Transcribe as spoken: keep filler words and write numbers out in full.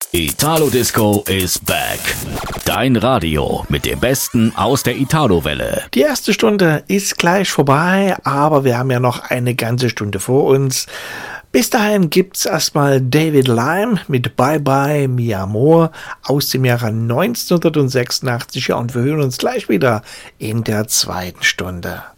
Italo Disco is back. Dein Radio mit dem Besten aus der Italo-Welle. Die erste Stunde ist gleich vorbei, aber wir haben ja noch eine ganze Stunde vor uns. Bis dahin gibt's erstmal David Lime mit Bye Bye Mi Amor aus dem Jahre neunzehnhundertsechsundachtzig, ja, und wir hören uns gleich wieder in der zweiten Stunde.